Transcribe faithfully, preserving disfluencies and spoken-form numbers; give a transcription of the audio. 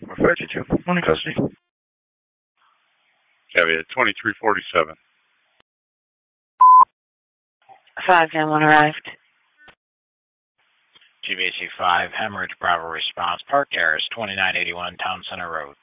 We're fifty-two. Morning custody. Caveat twenty-three forty-seven. five ten one arrived. G B C five, Hemorrhage Bravo response, Park Terrace, twenty-nine eighty-one Town Center Road.